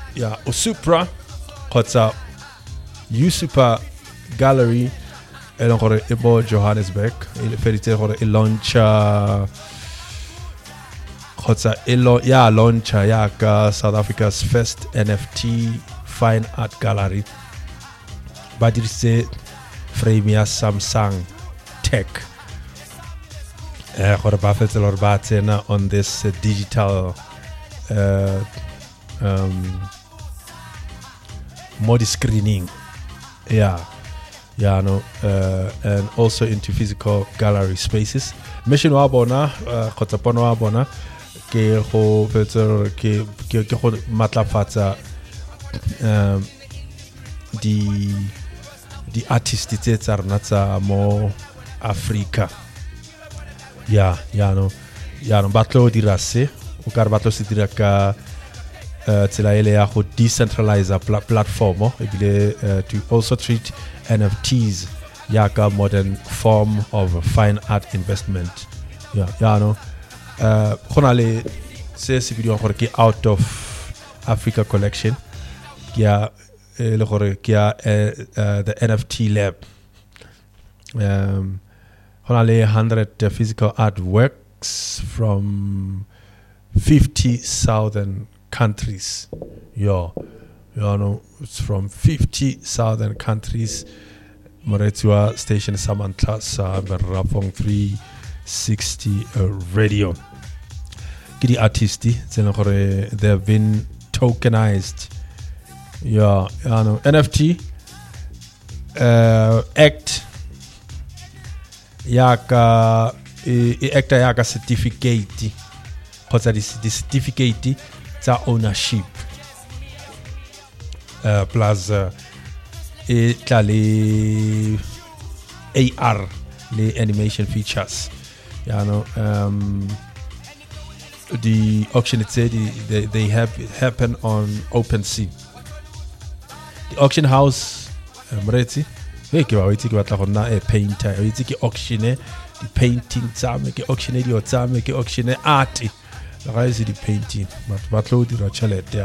ya Usupra kgotsa Usupa Gallery e leng gore e mo Johannesburg e feditse gore e launcha kgotsa launcha ya ka South Africa's first NFT fine art gallery ba dirise frame ya Samsung Tech gore ba fetse lore ba tsena on this digital mode screening and also into physical gallery spaces. Mission wa bona kgotsa pono wa bona ke go fetsa ke go matlafatsa di artists tse tsa rena tsa mo Africa batlo dira se o ka re batlo se dira ka tsela ele ya go decentralize platform ebile to also treat NFTs yaka modern form of fine art investment gona le se video gore ke out of Africa collection ke le gore ke the NFT lab gona le 100 physical artworks from 50 southern countries it's from 50 southern countries Moretua station Samantha sa Rapong 360 radio kidi artisti tsena gore they have been tokenized NFT act yaka acta yaka certificate kgotsa di certificate tsa ownership plus e tla le AR le animation features the auction they happen on OpenSea. The auction house mretsi ke ba itse ke batla go nna a painter o itse ke auction di painting tsame ke auction di otsame ke auction art ga ise di painting but batlo di ra chelete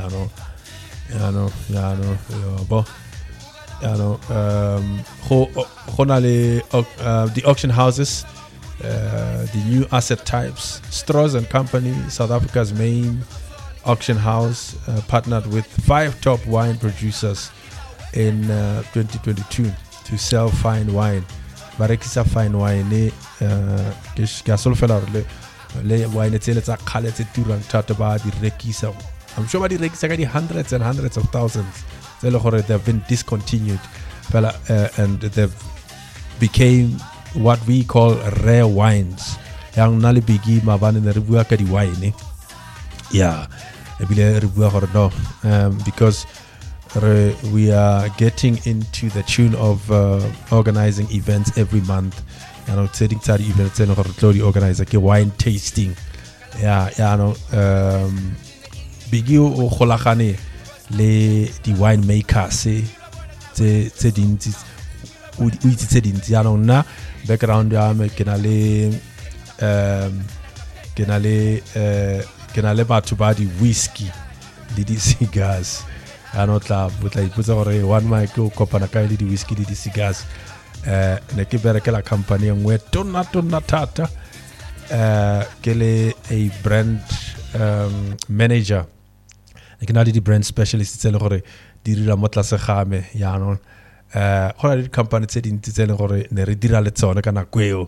the auction houses the new asset types. Strauss and Company, South Africa's main auction house, partnered with 5 top wine producers in 2022 to sell fine wine. Barekisa fine wine ke solfela le wine tsele tsa khale tse turang thata ba di rekisa. I'm sure ba di rekisa ka di hundreds and hundreds of thousands. They've been discontinued and they've became what we call rare wines. Yang nali bigi mabane ne ribua ka di wine. Ebile ribua gore no because we are getting into the tune of organizing events every month. Setting tari events and gore organize ke wine tasting. Bigi o kholagane le di winemakers tse dintsi o itse tse dintsi na background ya me ke na le batho ba di whiskey le di cigars tla ipotsa gore one mic o kopana ka le di whiskey le di cigars ne ke berekela company engwe tona thata ke le a brand manager ke na le di brand specialist tse le gore di dira mo tlase game go na le company tse dintsi tse le gore ne re dira le tsone ka nako eo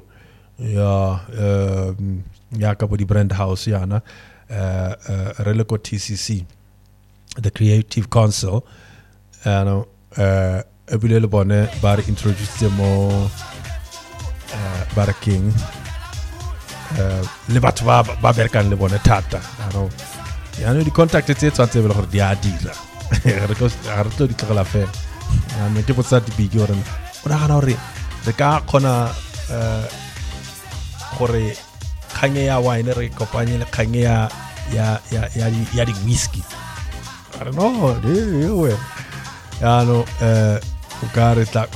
ya ka bo di brand house re le ko TCC the Creative Council ebile le bone ba re introduce mo King le batho ba berekang le bone thata di contact tse tsantse be le gore di a dira re tlo di tlogela fela ke botsa di big gore o nagana gore re ka kgona gore kganye ya wine re kopanye le kganye ya di whiskey I don't know o ka re tla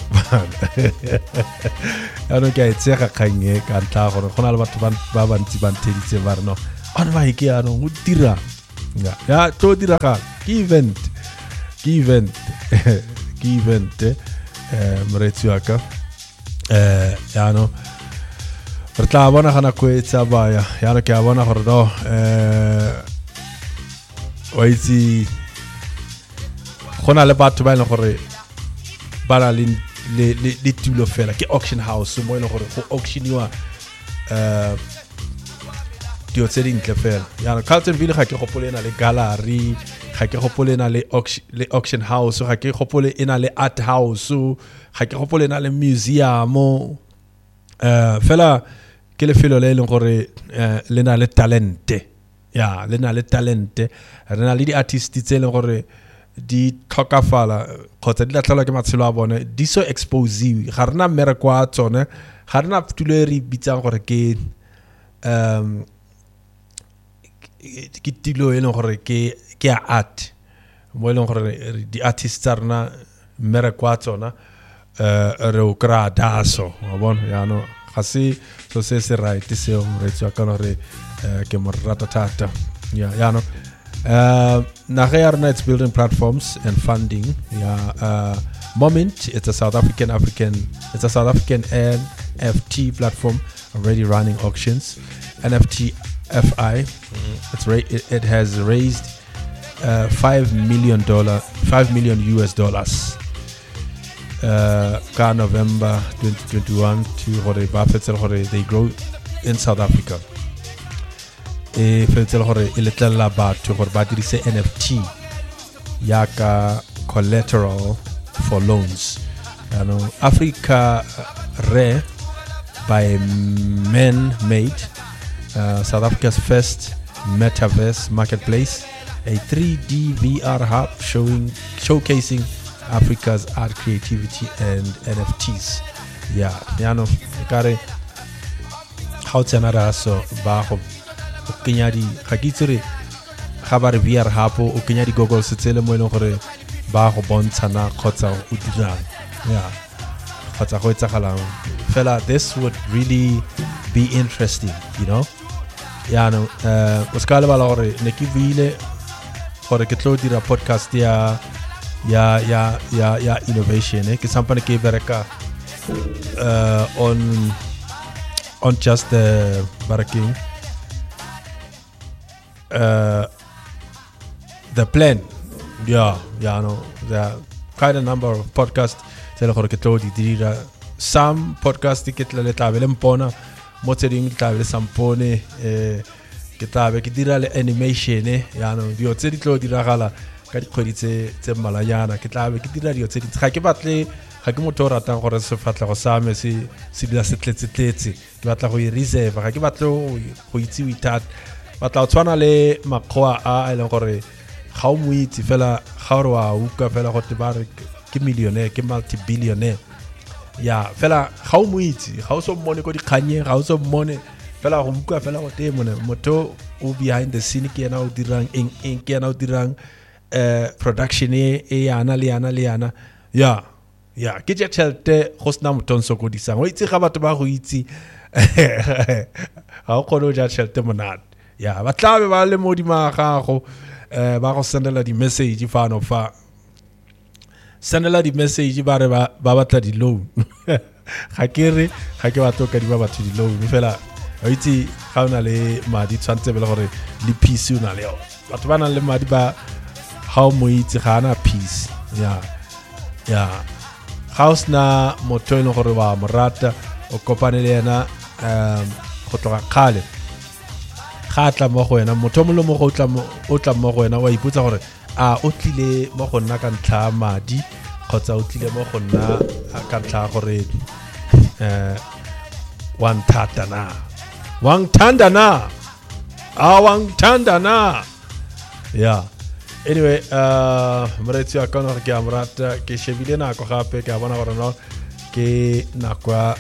ke a itsega kganye ka ntla gore go na le batho ba bantsi ba nteditse ba re no ba ike o dira tlo dira ka event event moretsi wa ka ya no re tla bona gana kwetsa baya ya no ke a bona gore no wa itse gona le batho ba ile gore ba na le tulo fela ke auction house mo ile gore go auctioniwa dio tse dintle fela ya no Carltonville ga ke gopole ena le gallery ga ke gopole ena le auction house ga ke gopole ena le art house ga ke gopole ena le museum fela ke le felo le leng gore le na le talente ya le na le talente re na le di artists tse leng gore di tlhokafala khotsa di latlhelwa ke matshelo a bone di so expose ga rena mmereko wa tsone ga rena tulo e re bitsang gore ke tilo e leng gore ke ya art mo e leng gore di artists tsa rena mmereko wa tsona re o kry-a daso wa bona yaano ga se so se right seo moretsi wa ka gore ke mo rata thata yaano Naga ya rena it's building platforms and funding Moment it's a South African NFT platform already running auctions NFT FI it has raised $5 million US dollars November 2021 to they grow in South Africa fetsela gore e letlela batho gore ba dirise NFT yaka collateral for loans Africa Rare by Men Made South Africa's first metaverse marketplace a 3D VR hub showcasing Africa's art creativity and NFTs kare how tsena raso ba go kenya di ga ke tsere ga ba re VR hapo o kenya di goggles tsele mo e leng gore ba go bontshana khotsa o dirang khotsa go etsagalang fela this would really be interesting o ska le bala gore ne ke buile gore ke tlo dira podcast ya innovation ke sampane ke bereka on just the barking the plan there are quite a number of podcasts tele gore ke tlo di dira some podcast ke tla tla mpona mo tsering tla le sampone ke tla be ke dira le animation dio tse di tlo diragala ka dikgwedi tse malayana ke tla be ke dira dio tse di ga ke batle ga ke motho ratang gore se fatla go same se dira setletse ke batla go e reserve ga ke batle go itse without batla tswana le makgoa a ile gore ga o moitse fela ga o wa uka fela go te ba re ke millionaire ke multi-billionaire fela ga o moitse ga o so mmone ko dikganye ga o so mmone fela go uka fela go te motho o behind the scene ke ena o dirang ke ena o dirang production e yana le yana ke je tšhelete go sena motho nso go disang o itse ga batho ba go itse ga o kgone o ja tšhelete monate ba tlabe ba le mo di magago ba go sendela di message fano fa sendela di message ba re ba batla di loan ga ke batlo ka di ba batho di loan fela o itse ga ona le madi tshwantse bele gore le peace una le batho ba nang le madi ba how mo itse ga ana peace house na motho e le gore wa morata o kopane le ena go tloga kgale ga tla mo go wena motho mo le mo go tla mo go wena wa ipotsa gore a o tlile mo go nna ka ntla madi khotsa o tlile mo go nna ka ntla gore wang tanda na anyway moretsi wa kana ke amrata ke shebile na go gape ke bona gore no ke na kwa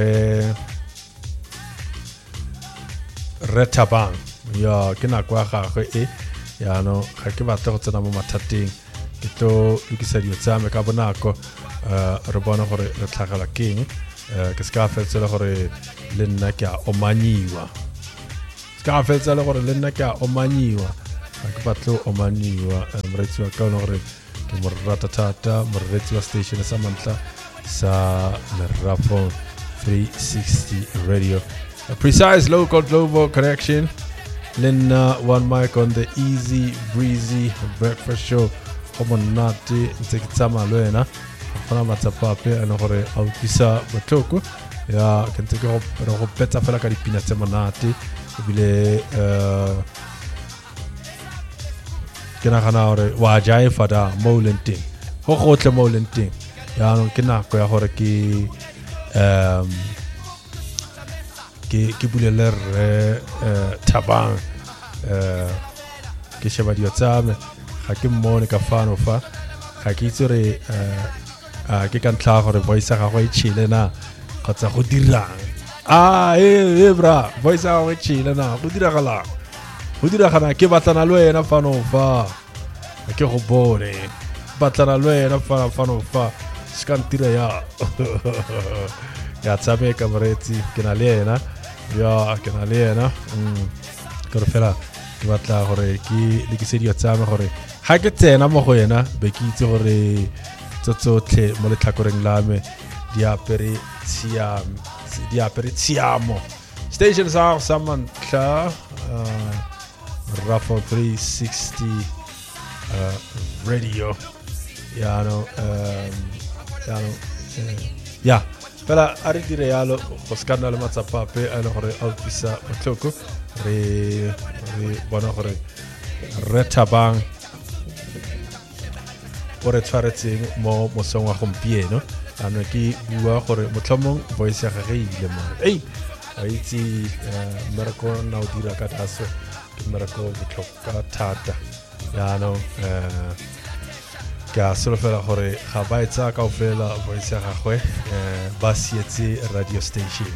retabang ke na kwa gagwe no ga ke batla go tsena mo mathateng ke tlo lukisa dio tsa me ka bonako re bona gore re tlhagela keng ke ska fetsela gore le nna ke a omanyiwa ke batlo omanyiwa moretsi wa ka gore ke morata thata moretsi wa station sa mantla sa Merafong 360 radio, a precise local global connection. Lena one mic on the easy breezy breakfast show. Homonati ntekitsama lwena fana matsapape ana gore autisa botloko ya kentse go peta fela ka dipina tse monate ebile ke nagana gore wa jae fada molenting go gotle molenting ya no ke nako ya gore ke bulele re Thabang ke sheba dio tsame ga ke mmone ka fano fa ga ke itse re ke ka ntla gore voice ga go itshile na kgotsa go dirang bra voice ga go itshile na go diragala ke batlana le wena fano fa ke go bone batlana le wena fano fa ska ntira ya tsabe ka moretsi ke na le yena ke re fela ke batla gore ke le ke se di tsama gore ha ke tsena mo go yena be ke itse gore tsotlhe mo letlhakoreng la me di apere tsiamo station sa Samantla Rafo 360 radio Pela a re dire yalo go skana le matsapape a le gore a utlwisa botlhoko re bona gore re Thabang o re tshwaretseng mo mosong wa gompieno ano ke bua gore motlhomong voice ya gage ile mo a itse mereko na o dira ka taso ke mereko botlhokwa thata no ke a solofela gore ga ba etsa ka ofela voice ya gagwe ba sietse radio station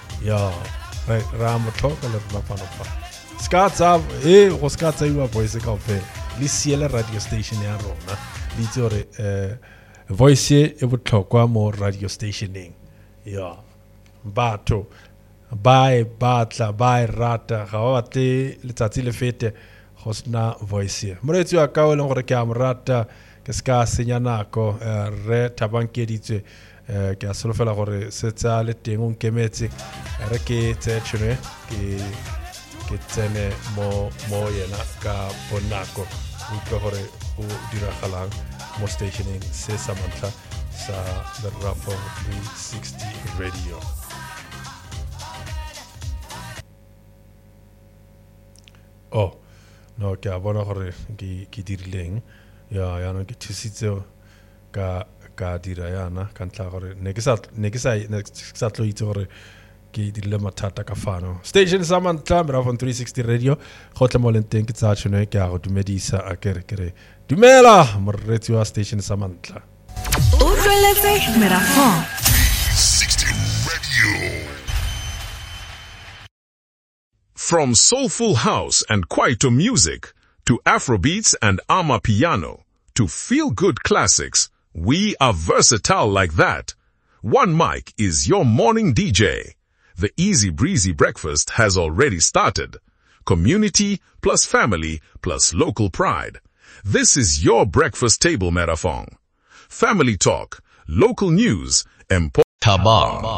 ra motlhoko le mafano fa skatsa go skatsa iwa voice ka ofela le siela radio station ya rona le itse gore voice e botlhokwa mo radio stationeng batho ba batla ba rata ga ba batle letsatsi le fete go sna voice moretsi wa ka o leng gore ke a morata ke ska senya nako re Thabang ke ditse ke a solofela gore se tsa le teng o nkemetse re ke tsetsone ke tsene mo yena ka bonako o tlo gore o diragalang mo stationing se Samantla sa the Rafo 360 radio. No ke a bona gore ke dirileng ya no ke thusitse ka dira yana ka ntla gore ne ke sa tlo itse gore ke dirile mathata ka fano station Samantla Rafo 360 radio gotle mo lenteng ke tsa tshone ke a go dumedisa a kere dumela moretsi wa station Samantla Utlweletse Rafo 360 radio. From soulful house and kwaito music to Afrobeats and Amapiano to feel-good classics, we are versatile like that. One mic is your morning DJ. The easy breezy breakfast has already started. Community plus family plus local pride. This is your breakfast table Merafong. Family talk, local news, Thabang.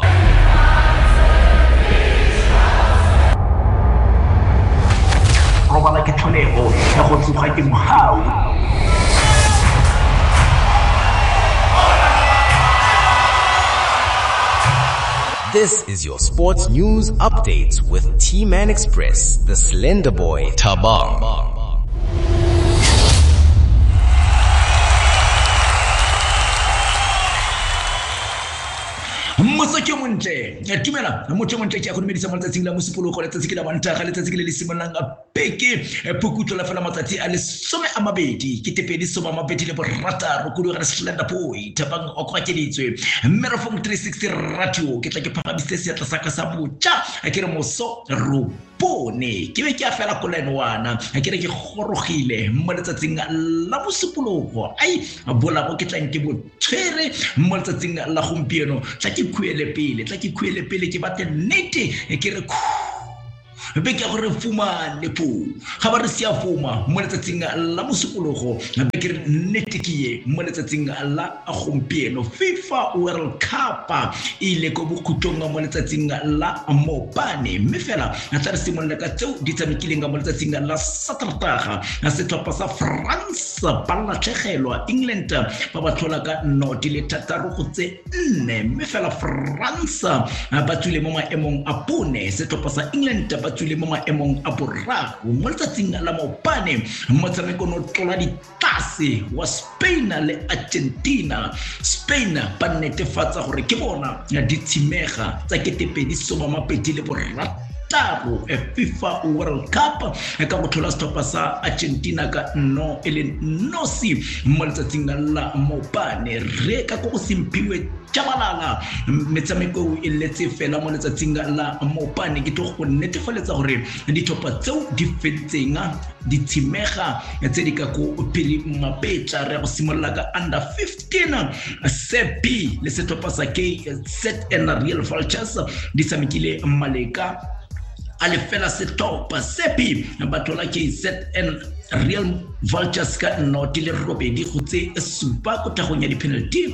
This is your sports news updates with T-Man Express, the Slender Boy, Thabang. Mosake montle ya tumela motho montle ke a go dumedisa matsatsi la mosipolo go letsatsi ke la bantaga letsatsi ke le simolang a peke phukutlo la fela matsatsi a le 12 ke tepedi soma mabedi le borata go dira Slender Boy Thabang o kwa keditswe Merafong 360 radio ke tla ke phagabise se tla saka sa botja ke re moso rupone ke be ke a fela ko lenwana ke re ke gorogile mo letsatsing la mosipolo ai bola go ke tla nke botshwere mo letsatsing la gompieno tla ke khuele pele ke batle nnete ke re be ke gore fuma le po ga ba re sia fuma mo letsatsing la mosupologo be ke nettikie mo letsatsing la gompieno FIFA World Cup ile go bokhutlong mo letsatsing la Mopane mme fela a tla re simolla ka tseo di tsamekileng mo letsatsing la Saterdag a setlhopha sa France ba latlhegelwa England ba ba tlhola ka noti le 3-4 mme fela France ba tswile mo maemong a bone setlhopha sa England ba tswile mo maemong a boraro mo letsatsing la Mopane motshameko no tlola di tase wa Spain le Argentina. Spain ba netefatsa gore ke bona di tshimega tsa ketepedi soma mapedi le boraro FIFA World Cup ka go thola setlhopha sa Argentina ka no ele nosi mo letsatsing la Mopane re ka go simpiwe jabalala metshameko e letse fela mo letsatsing la Mopane ke tlo go netefaletsa gore ditlhopha tseo di fetsenga di tshimega tse di ka go pele mapetla re go simolla ka under 15 sepi le setlhopha sa KZN Real Vultures di tshamekile Maleka ale fela setlhopha sepi ba thola KZN Real Vultures ka noti le robedi go tse supa go tagong ya di penalty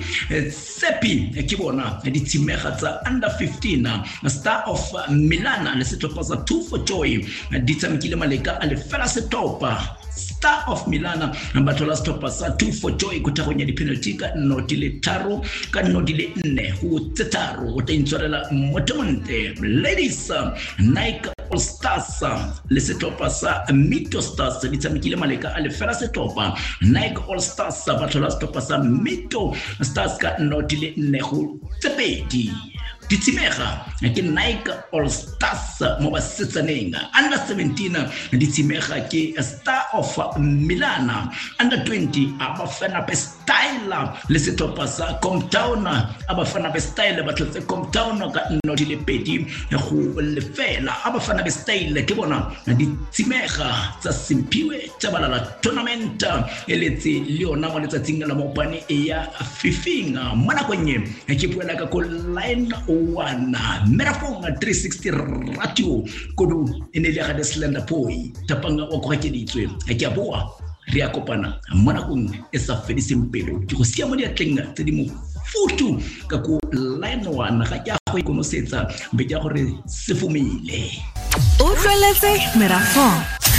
sepi ke bona di tshimega tsa under 15 Star of Milan le setlhopha sa 2 for Joy di tshamekile Maleka ale fela setlhopha Star of Milan ba thola setlhopha sa 2 for Joy go tagong ya di penalty ka noti le 3 ka noti le 4 go tse 3 o tla intshwarela Motomonte ladies Nike All Stars le setlhopha sa Mito Stars di tshamekile Maleka ale fela setlhopha Nike All Stars ba thola setlhopha sa Mito Stars ka noti le 4 go tse 2 di tshimega ke Nike All Stars mo ba setsaneng under 17 di tshimega ke Star of Milan under 20 aba fana pe style le setlhopha sa Comptown aba fana pe style ba tlotse Comptown ka noti le 2 go lefela aba fana pe style ke bona di tshimega tsa simpiwe tsa balala tournament eletse leona mo letsatsing la Mopane ya fifinga mona kwenye ke puela ka ko line wana Merafonga 360 radio kodu enele ga de Slender Boy tapanga wa kwa keditswe ke a boa re a kopana mona kong e sa fediseng pelo ke go sia mo di atlenga tse di mo futu ka ko line wana ga ya go ikonosetsa be ja gore se fumile Utlweletse Merafon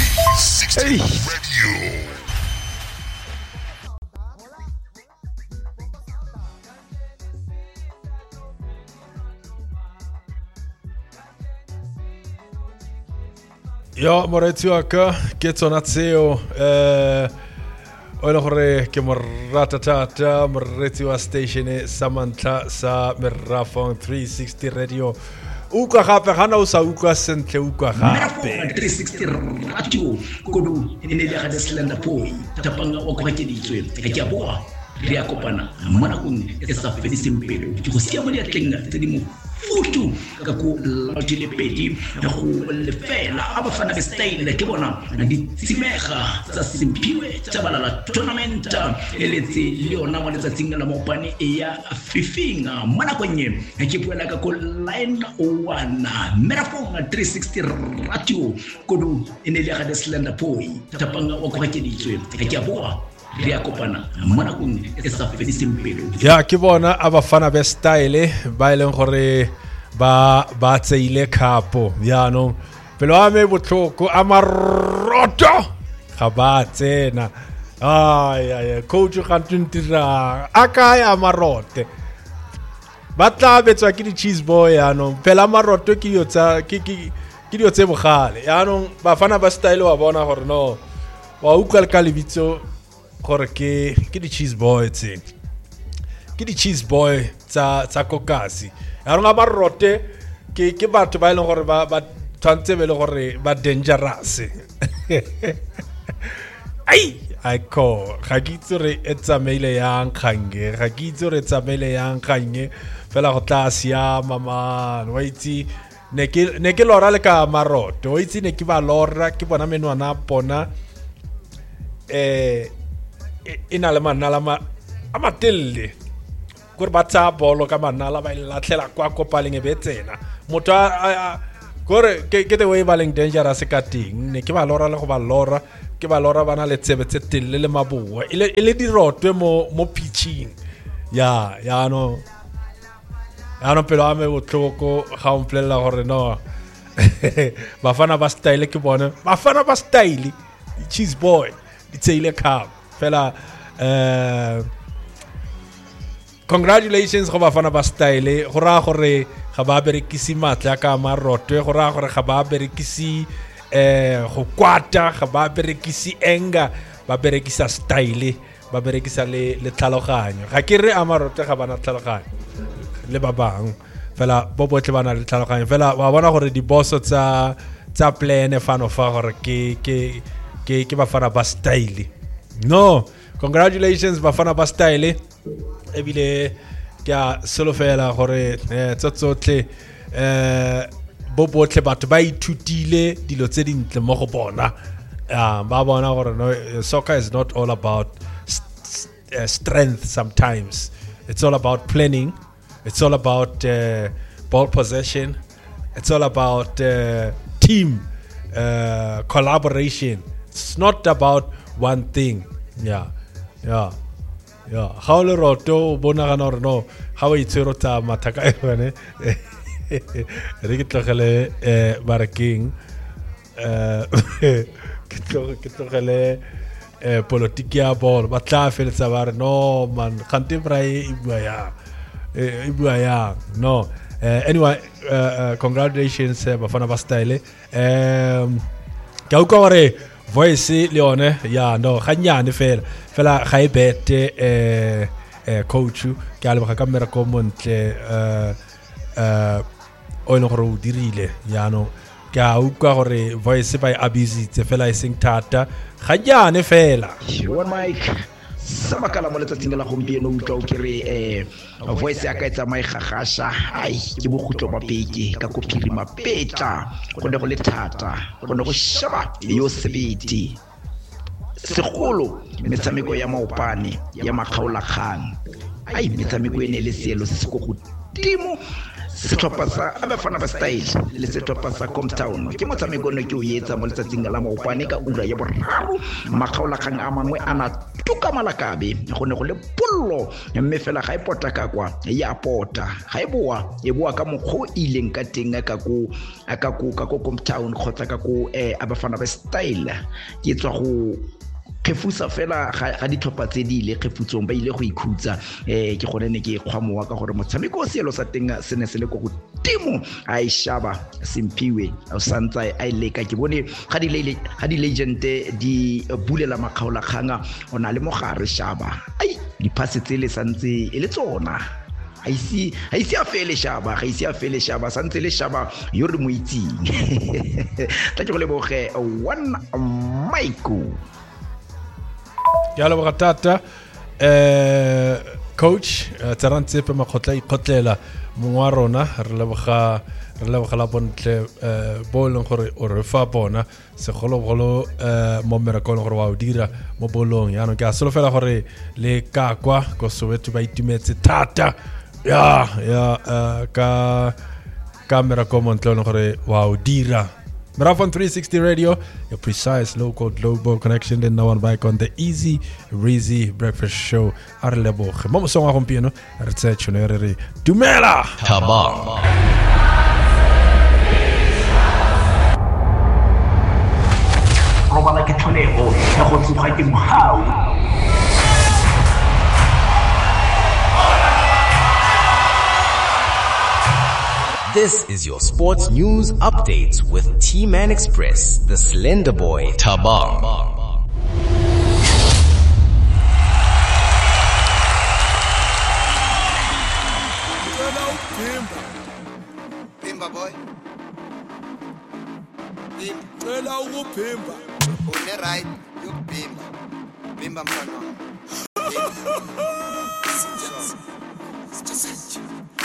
360 radio. Yo moretsi wa ka ke tsona tseo o le gore ke mo rata thata moretsi wa station sa mantla sa Merafon 360 radio uka gape gana o sa uka sentle uka gape 360 radio kodu ene le ga de Slender Boy tapanga o kwa keditswe ke a boa re a kopana mona kong e sa fediseng pelo ke go sia mo di atlenga tse di mo futu ka ko lotile pedi go lefela aba fana be style ke bona di tsimega tsa simpiwe tsa balala tournament eletse leona mo letsatsing la Mopane ya fifinga mona kwenye ke puela ka ko line 1 Merafonga 360 radio kodu ene le ga de Slender Boy tapanga o kwa keditswe ke a boa re a kopana mona kong e sa fediseng pelo ya ke bona abafana be style ba ileng gore ba tseile khapo ya no pelo a me botlhoko a maroto ga ba tsena ay coach ga ntira aka ya marote ba tla betswa ke di cheese boy ya no pela maroto ke yo tsa ke dio tse bogale ya no bafana ba style wa bona gore no wa ukal ka lebitso gore ke di cheese boy tse ke di cheese boy tsa kokasi ya rona ba rote ke batho ba ileng gore ba tshwantse be le gore ba dangerous ai ko ga ke itse re etsamaile yang khange ga ke itse re tsamaile yang khange fela go tla sia mama wa itse ne ke lora le ka maroto o itse ne ke ba lora ke bona menwana bona ina le manala a matelle gore ba tsa bolo ka manala ba latlhela kwa kopaleng e betsena motho gore ke the way ba leng dangerous ka ting ne ke ba lora le go ba lora ke ba lora bana le tsebe tse telle le maboa ile di rotwe mo pitching ya no pelo ame botloko ga o mplela gore no bafana ba style ke bona bafana ba style cheese boy ditseile cup fela congratulations go bafana ba style go ra gore ga ba berekisi matla ka marotwe go ra gore ga ba berekisi go kwata ga ba berekisi enga ba berekisa style ba berekisa le tlhaloganyo ga ke re amarotwe ga bana tlhaloganyo le ba bang fela bo botle bana le tlhaloganyo fela wa bona gore di boss tsa plan fano fa gore ke bafana ba style no congratulations bafana ba style ebile ke a solofela gore tsotsotle bo botle batho ba ithutile dilo tse dintle mo go bona ba bona gore no soccer is not all about strength sometimes it's all about planning it's all about ball possession it's all about team collaboration it's not about one thing yeah ga o le roto o bonagana gore no ga o itshwere tsa mathaka ene re ke tlogele barekeng ke tlogele politiki ya ball ba tla feletsa ba re no man kante brae e bua ya no anyway congratulations bafana ba style ke utlwa gore voice le yone ya no ganyane fela ga e bete coach ke a leboga ka mmereko montle o ile gore o dirile ya no ke a utlwa gore voice ba e abusitse fela e seng thata ganyane fela one mic sa makala mo letsatsing la gompieno utlwa o kere voice ya ka etsa mai gagasha ai ke bogutlo mapeke ka kophiri mapetla go ne go le thata go ne go shaba yo sebeti segolo metshameko ya maopane ya makgaolakgang ai metshameko ene le seelo se se go godimo setlhopha sa Bafana ba style le setlhopha sa Comptown ke motshameko no ke o yetsa mo letsatsing la maopane ka ura ya boraro makgaolakgang a mangwe ana tuka malakabe go ne go le pollo mme fela ga ipota ka kwa ya pota ga e boa ka mokgo ileng ka teng ka ko Comptown khotsa ka ko Bafana ba style ke tswa go kefusa fela ga ditlhopha tse di ile kefutsong ba ile go ikhutsa ke gone ne ke kgwamoa ka gore motshameko seelo sa teng se ne se le go godimo a ishaba Simpiwe o santsa a ileka ke bone ga di legend di bulela makgaolakganga ona le mogare shaba ai di pass tse le santse e le tsona ga isi a fele shaba santse le shaba yo re mo itsing tla ke go leboge one Michael ya lo batata coach tsarantse pe makgotla ikotlela mongwa rona re leboga la bontle bolong gore o re fa bona segologolo mo merakong gore wa o dira mo bolong ya no ke a solofela gore le ka kwa go Soweto ba itumetse thata ya ka merakong montle gore wa o dira Marathon 360 Radio, your precise local global connection. Then now on back on the Easy Breezy Breakfast Show. Arlebo, momo songa kompieno, research nerere. Dumela Tabang. Robala ke tlholego ya go tsuga ke mohau. This is your sports news updates with T-Man Express, the Slender Boy, Tabang. Pimba boy. Cela ukupimba. Une right, yokupimba. Pimba mfana. Just